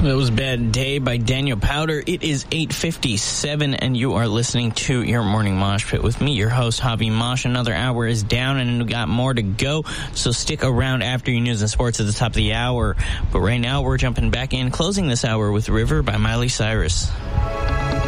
That was Bad Day by Daniel Powder. It is 8:57, and you are listening to your Morning Mosh Pit with me, your host, Javi Mosh. Another hour is down, and we got more to go, so stick around after your news and sports at the top of the hour. But right now, we're jumping back in, closing this hour with River by Miley Cyrus.